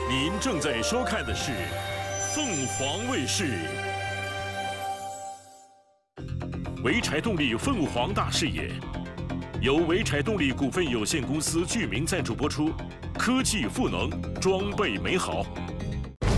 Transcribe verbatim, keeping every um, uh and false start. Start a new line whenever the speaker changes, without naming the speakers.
您正在收看的是凤凰卫视。潍柴动力凤凰大视野，由潍柴动力股份有限公司居民赞助播出。科技赋能，装备美好。